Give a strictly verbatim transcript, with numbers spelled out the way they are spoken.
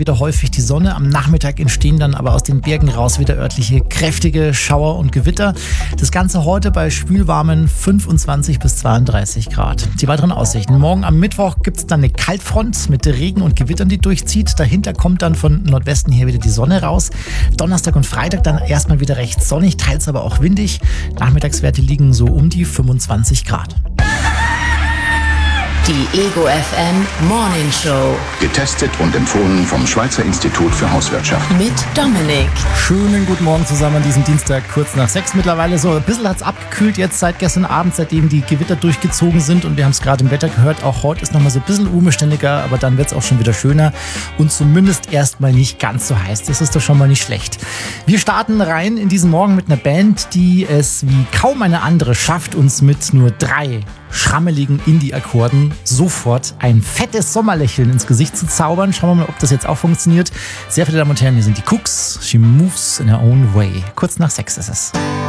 wieder häufig die Sonne. Am Nachmittag entstehen dann aber aus den Bergen raus wieder örtliche kräftige Schauer und Gewitter. Das Ganze heute bei schwülwarmen fünfundzwanzig bis zweiunddreißig Grad. Die weiteren Aussichten. Morgen am Mittwoch gibt es dann eine Kaltfront mit Regen und Gewittern, die durchzieht. Dahinter kommt dann von Nordwesten her wieder die Sonne raus. Donnerstag und Freitag dann erstmal wieder recht sonnig, teils aber auch windig. Nachmittagswerte liegen so um die fünfundzwanzig Grad. Die Ego F M Morning Show. Getestet und empfohlen vom Schweizer Institut für Hauswirtschaft. Mit Dominik. Schönen guten Morgen zusammen an diesem Dienstag, kurz nach sechs mittlerweile. So ein bisschen hat es abgekühlt jetzt seit gestern Abend, seitdem die Gewitter durchgezogen sind. Und wir haben es gerade im Wetter gehört, auch heute ist nochmal so ein bisschen unbeständiger, aber dann wird es auch schon wieder schöner. Und zumindest erstmal nicht ganz so heiß. Das ist doch schon mal nicht schlecht. Wir starten rein in diesen Morgen mit einer Band, die es wie kaum eine andere schafft, uns mit nur drei schrammeligen Indie-Akkorden sofort ein fettes Sommerlächeln ins Gesicht zu zaubern. Schauen wir mal, ob das jetzt auch funktioniert. Sehr verehrte Damen und Herren, hier sind die Cooks. She moves in her own way. Kurz nach sechs ist es.